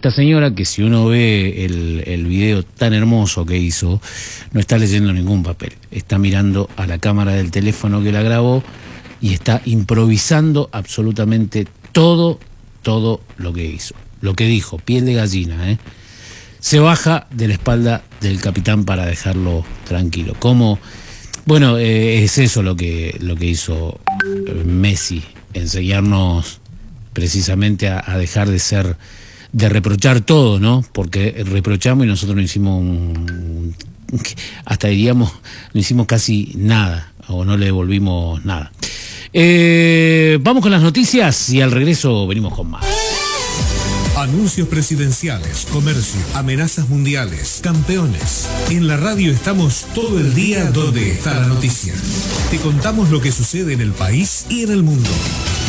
esta señora, que si uno ve el video tan hermoso que hizo, no está leyendo ningún papel. Está mirando a la cámara del teléfono que la grabó y está improvisando absolutamente todo lo que hizo. Lo que dijo, piel de gallina, ¿eh? Se baja de la espalda del capitán para dejarlo tranquilo. ¿Cómo? Bueno, es eso lo que hizo Messi, enseñarnos precisamente a dejar de reprochar todo, ¿no? Porque reprochamos y nosotros no hicimos hasta diríamos, no hicimos casi nada, o no le devolvimos nada. Vamos con las noticias y al regreso venimos con más. Anuncios presidenciales, comercio, amenazas mundiales, campeones. En la radio estamos todo el día donde está la noticia. Te contamos lo que sucede en el país y en el mundo.